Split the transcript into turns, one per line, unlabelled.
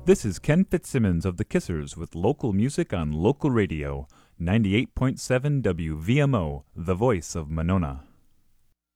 This is Ken Fitzsimmons of the Kissers with local music on local radio, 98.7 WVMO, the voice of Monona.